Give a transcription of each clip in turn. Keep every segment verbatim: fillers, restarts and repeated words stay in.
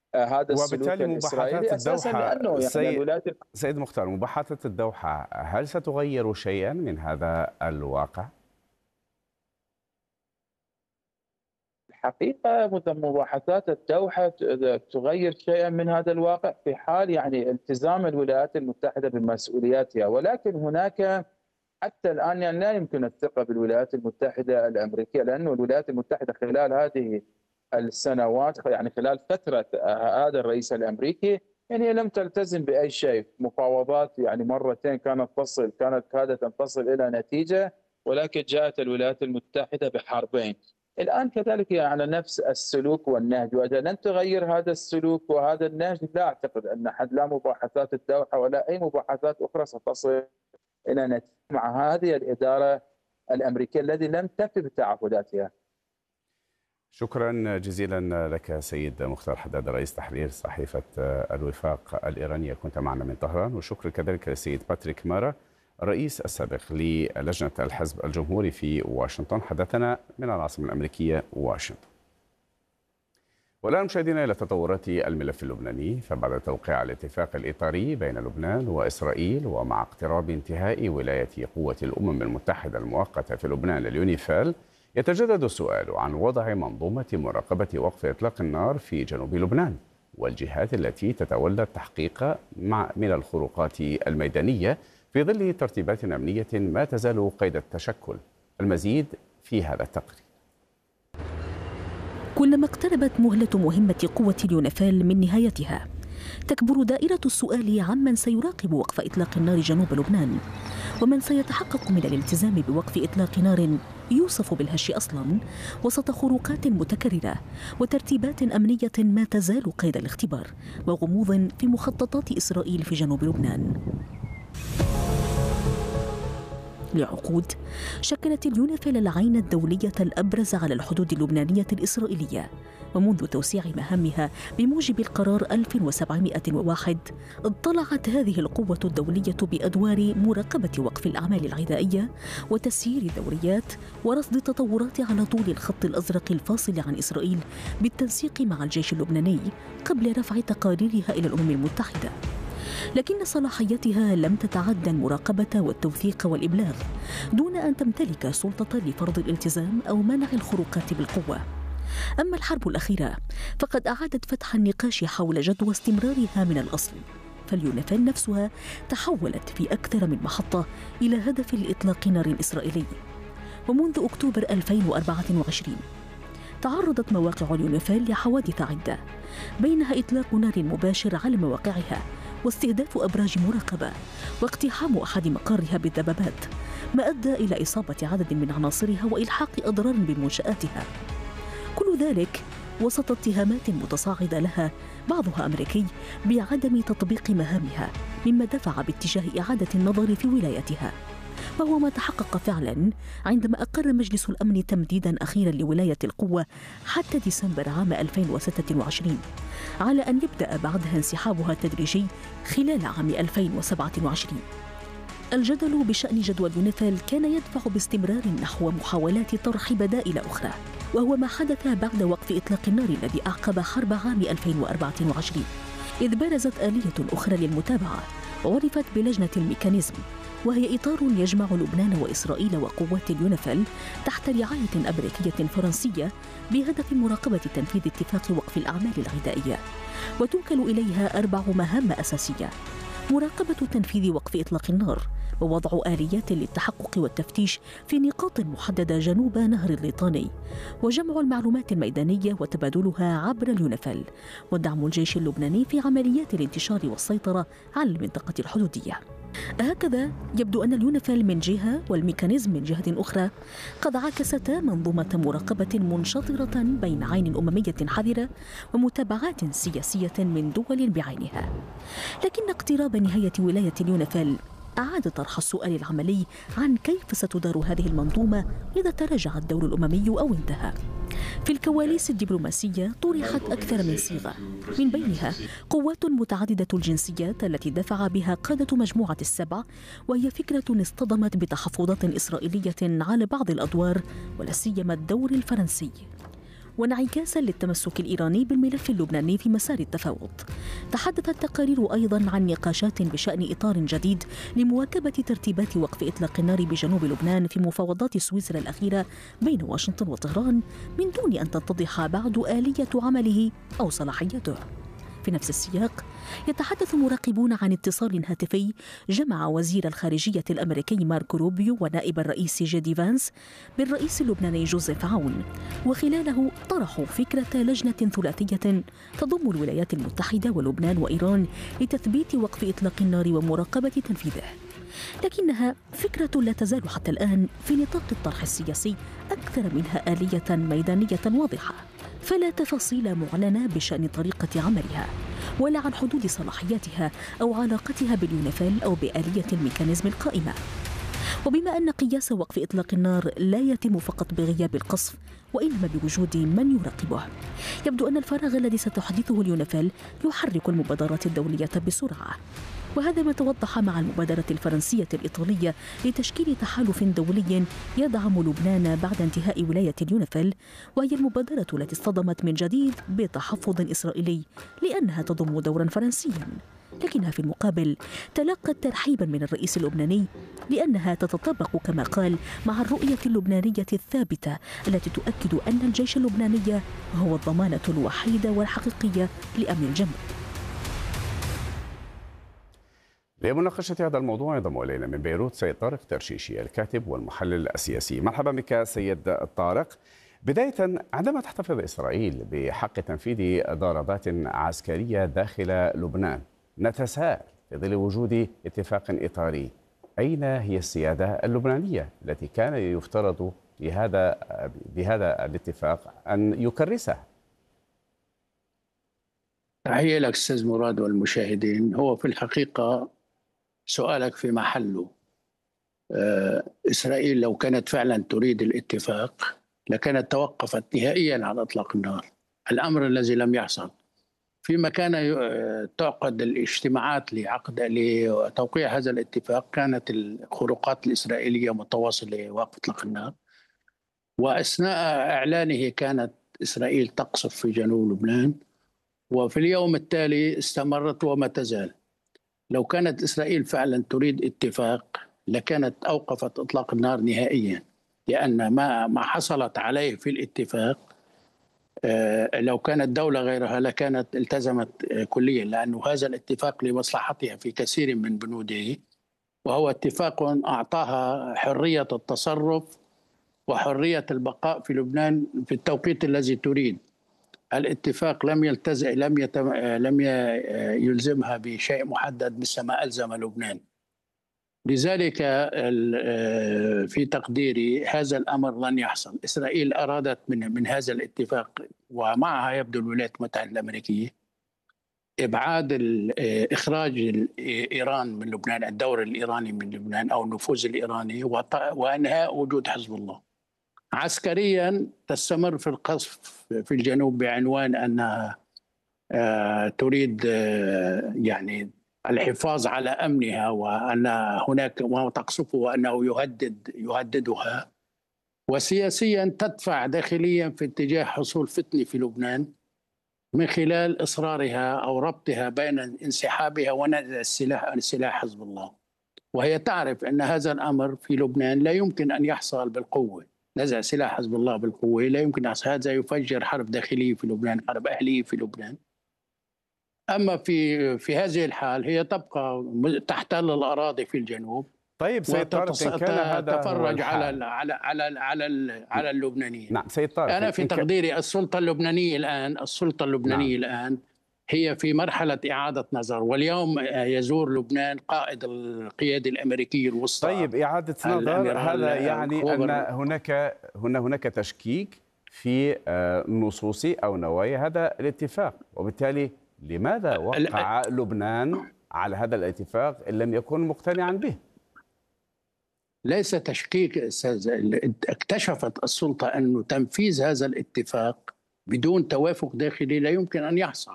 هذا السلوك وبالتالي مباحثات الإسرائيلي أساسا الدوحة لأنه يعني سيد الولايات. سيد مختار، مباحثات الدوحة هل ستغير شيئا من هذا الواقع؟ الحقيقة مباحثات الدوحة تغير شيئا من هذا الواقع في حال يعني التزام الولايات المتحدة بمسؤولياتها، ولكن هناك حتى الآن يعني لا يمكن الثقة بالولايات المتحدة الأمريكية، لأن الولايات المتحدة خلال هذه السنوات يعني خلال فترة هذا الرئيس الأمريكي يعني لم تلتزم بأي شيء. مفاوضات يعني مرتين كانت تصل كانت كادت أن تصل إلى نتيجة، ولكن جاءت الولايات المتحدة بحربين. الآن كذلك يعني نفس السلوك والنهج، وإذا لن تغير هذا السلوك وهذا النهج لا أعتقد أن حد لا مباحثات الدوحة ولا أي مباحثات أخرى ستصل إلى نتيجة مع هذه الإدارة الأمريكية التي لم تفي بتعهداتها. شكرا جزيلا لك سيد مختار حداد، رئيس تحرير صحيفة الوفاق الإيرانية، كنت معنا من طهران. وشكرا كذلك للسيد باتريك مارا، الرئيس السابق للجنة الحزب الجمهوري في واشنطن، حدثنا من العاصمة الأمريكية واشنطن. والآن مشاهدينا إلى تطورات الملف اللبناني. فبعد توقيع الاتفاق الإطاري بين لبنان وإسرائيل، ومع اقتراب انتهاء ولاية قوة الأمم المتحدة المؤقتة في لبنان اليونيفيل، يتجدد السؤال عن وضع منظومة مراقبة وقف إطلاق النار في جنوب لبنان، والجهات التي تتولى التحقيق مع من الخروقات الميدانية في ظل ترتيبات أمنية ما تزال قيد التشكل. المزيد في هذا التقرير. كلما اقتربت مهلة مهمة قوة اليونيفيل من نهايتها، تكبر دائرة السؤال عمن سيراقب وقف إطلاق النار جنوب لبنان، ومن سيتحقق من الالتزام بوقف إطلاق نار يوصف بالهش أصلا وسط خروقات متكررة وترتيبات أمنية ما تزال قيد الاختبار وغموض في مخططات إسرائيل في جنوب لبنان. لعقود شكلت اليونيفيل العين الدولية الأبرز على الحدود اللبنانية الإسرائيلية، ومنذ توسيع مهامها بموجب القرار ألف وسبعمائة وواحد اطلعت هذه القوة الدولية بأدوار مراقبة وقف الأعمال العدائية وتسيير الدوريات ورصد التطورات على طول الخط الأزرق الفاصل عن إسرائيل بالتنسيق مع الجيش اللبناني قبل رفع تقاريرها إلى الأمم المتحدة. لكن صلاحيتها لم تتعدى المراقبة والتوثيق والإبلاغ دون أن تمتلك سلطة لفرض الالتزام أو منع الخروقات بالقوة. أما الحرب الأخيرة فقد أعادت فتح النقاش حول جدوى استمرارها من الأصل، فاليونيفيل نفسها تحولت في أكثر من محطة إلى هدف لإطلاق نار إسرائيلي. ومنذ أكتوبر ألفين وأربعة وعشرين تعرضت مواقع اليونيفيل لحوادث عدة، بينها إطلاق نار مباشر على مواقعها واستهداف أبراج مراقبة واقتحام أحد مقارها بالدبابات، ما أدى إلى إصابة عدد من عناصرها وإلحاق أضرار بمنشآتها. كل ذلك وسط اتهامات متصاعدة لها بعضها أمريكي بعدم تطبيق مهامها، مما دفع باتجاه إعادة النظر في ولايتها، وهو ما تحقق فعلا عندما أقر مجلس الأمن تمديدا أخيرا لولاية القوة حتى ديسمبر عام ألفين وستة وعشرين، على أن يبدأ بعدها انسحابها التدريجي خلال عام ألفين وسبعة وعشرين. الجدل بشأن جدوى اليونيفيل كان يدفع باستمرار نحو محاولات طرح بدائل أخرى، وهو ما حدث بعد وقف إطلاق النار الذي أعقب حرب عام ألفين وأربعة وعشرين، إذ برزت آلية أخرى للمتابعة وعرفت بلجنة الميكانيزم، وهي إطار يجمع لبنان وإسرائيل وقوات اليونيفيل تحت رعاية أمريكية فرنسية بهدف مراقبة تنفيذ اتفاق وقف الأعمال العدائية، وتوكل إليها أربع مهام أساسية: مراقبة تنفيذ وقف إطلاق النار، ووضع آليات للتحقق والتفتيش في نقاط محددة جنوب نهر الليطاني، وجمع المعلومات الميدانية وتبادلها عبر اليونيفيل، ودعم الجيش اللبناني في عمليات الانتشار والسيطرة على المنطقة الحدودية. هكذا يبدو أن اليونيفيل من جهة والميكانيزم من جهة أخرى قد عكستا منظومة مراقبة منشطرة بين عين أممية حذرة ومتابعات سياسية من دول بعينها. لكن اقتراب نهاية ولاية اليونيفيل أعاد طرح السؤال العملي عن كيف ستدار هذه المنظومة إذا تراجع الدور الأممي أو انتهى. في الكواليس الدبلوماسية طرحت أكثر من صيغة، من بينها قوات متعددة الجنسيات التي دفع بها قادة مجموعة السبع، وهي فكرة اصطدمت بتحفظات إسرائيلية على بعض الأدوار ولا سيما الدور الفرنسي. وانعكاسا للتمسك الإيراني بالملف اللبناني في مسار التفاوض. تحدثت التقارير أيضا عن نقاشات بشأن إطار جديد لمواكبة ترتيبات وقف إطلاق النار بجنوب لبنان في مفاوضات سويسرا الأخيرة بين واشنطن وطهران، من دون أن تتضح بعد آلية عمله أو صلاحيته. في نفس السياق يتحدث مراقبون عن اتصال هاتفي جمع وزير الخارجية الأمريكي ماركو روبيو ونائب الرئيس جيدي فانس بالرئيس اللبناني جوزيف عون، وخلاله طرحوا فكرة لجنة ثلاثية تضم الولايات المتحدة ولبنان وإيران لتثبيت وقف إطلاق النار ومراقبة تنفيذه. لكنها فكرة لا تزال حتى الآن في نطاق الطرح السياسي أكثر منها آلية ميدانية واضحة، فلا تفاصيل معلنة بشأن طريقة عملها ولا عن حدود صلاحياتها أو علاقتها باليونيفيل أو بآلية الميكانيزم القائمة. وبما أن قياس وقف إطلاق النار لا يتم فقط بغياب القصف وإنما بوجود من يراقبه، يبدو أن الفراغ الذي ستحدثه اليونيفيل يحرك المبادرات الدولية بسرعة. وهذا ما توضح مع المبادرة الفرنسية الإيطالية لتشكيل تحالف دولي يدعم لبنان بعد انتهاء ولاية اليونيفيل، وهي المبادرة التي اصطدمت من جديد بتحفظ إسرائيلي لأنها تضم دورا فرنسيا، لكنها في المقابل تلقت ترحيبا من الرئيس اللبناني لأنها تتطابق كما قال مع الرؤية اللبنانية الثابتة التي تؤكد أن الجيش اللبناني هو الضمانة الوحيدة والحقيقية لأمن الجنوب. لمناقشة هذا الموضوع ينضم إلينا من بيروت سيد طارق ترشيشي الكاتب والمحلل السياسي. مرحبا بك سيد طارق. بداية، عندما تحتفظ إسرائيل بحق تنفيذ ضربات عسكرية داخل لبنان، نتساءل في ظل وجود اتفاق إطاري، أين هي السيادة اللبنانية التي كان يفترض بهذا بهذا الاتفاق أن يكرسه؟ تحية لك أستاذ مراد والمشاهدين. هو في الحقيقة سؤالك في محله. إسرائيل لو كانت فعلا تريد الاتفاق لكانت توقفت نهائيا عن إطلاق النار، الأمر الذي لم يحصل. فيما كان تعقد الاجتماعات لعقد لتوقيع هذا الاتفاق كانت الخروقات الإسرائيلية متواصلة لوقف إطلاق النار، وأثناء إعلانه كانت إسرائيل تقصف في جنوب لبنان، وفي اليوم التالي استمرت وما تزال. لو كانت إسرائيل فعلا تريد اتفاق لكانت أوقفت إطلاق النار نهائيا، لأن ما ما حصلت عليه في الاتفاق لو كانت دولة غيرها لكانت التزمت كليا، لأنه هذا الاتفاق لمصلحتها في كثير من بنوده، وهو اتفاق أعطاها حرية التصرف وحرية البقاء في لبنان في التوقيت الذي تريد. الاتفاق لم يلتزم لم يتم لم يلزمها بشيء محدد مثل ما ألزم لبنان. لذلك في تقديري هذا الأمر لن يحصل. إسرائيل أرادت من من هذا الاتفاق ومعها يبدو الولايات المتحدة الأمريكية إبعاد إخراج إيران من لبنان، الدور الإيراني من لبنان أو النفوذ الإيراني، وإنهاء وجود حزب الله. عسكريا تستمر في القصف في الجنوب بعنوان أنها تريد يعني الحفاظ على أمنها، وأن هناك ما تقصفه وأنه يهدد يهددها، وسياسيا تدفع داخليا في اتجاه حصول فتنة في لبنان من خلال إصرارها أو ربطها بين انسحابها ونزع السلاح سلاح حزب الله. وهي تعرف أن هذا الأمر في لبنان لا يمكن أن يحصل بالقوة، نزع سلاح حزب الله بالقوة لا يمكن أن يحصل. هذا يفجر حرب داخلية في لبنان، حرب أهلية في لبنان. أما في في هذه الحال هي تبقى تحتل الأراضي في الجنوب. طيب سيد طارق، إن كان هذا تتفرج على على على على على اللبنانيين. نعم سيد طارق، أنا في تقديري السلطة اللبنانية الآن السلطة اللبنانية نعم. الآن هي في مرحلة إعادة نظر، واليوم يزور لبنان قائد القيادة الأمريكية الوسطى. طيب إعادة نظر هذا يعني أن هناك هنا هناك تشكيك في نصوص أو نوايا هذا الاتفاق، وبالتالي لماذا وقع لبنان على هذا الاتفاق إن لم يكن مقتنعا به؟ ليس تشكيك أستاذ. اكتشفت السلطة أن تنفيذ هذا الاتفاق بدون توافق داخلي لا يمكن أن يحصل،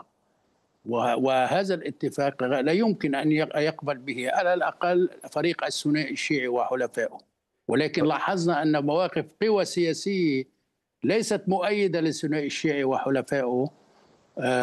وهذا الاتفاق لا يمكن أن يقبل به على الأقل فريق الثنائي الشيعي وحلفائه. ولكن لاحظنا أن مواقف قوى سياسية ليست مؤيدة للثنائي الشيعي وحلفائه